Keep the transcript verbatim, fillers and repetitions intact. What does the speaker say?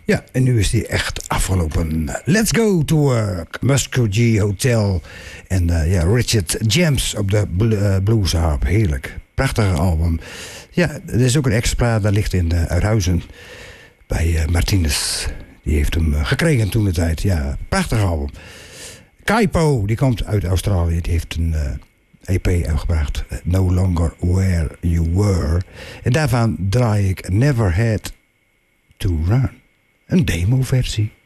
Ja, en nu is die echt afgelopen. Let's go to work. Muskogee Hotel. En uh, ja, Richard James op de bl- uh, bluesharp. Heerlijk. Prachtige album. Ja, er is ook een exemplaar. Dat ligt in uh, Uithuizen. Bij uh, Martinez. Die heeft hem uh, gekregen toen de tijd. Ja, prachtig album. Kaipo, die komt uit Australië. Die heeft een uh, E P uitgebracht. Uh, No Longer Where You Were. En daarvan draai ik Never Had To Run. Een demo-versie.